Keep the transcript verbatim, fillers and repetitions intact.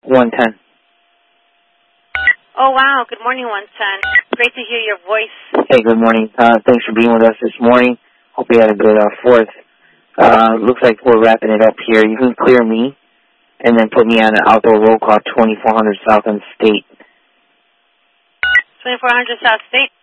one ten. Oh, wow. Good morning, one ten. Great to hear your voice. Hey, good morning. Uh, thanks for being with us this morning. Hope you had a good uh, fourth. Uh, looks like we're wrapping it up here. You can clear me and then put me on an outdoor roll call twenty-four hundred South on State. twenty-four hundred South State?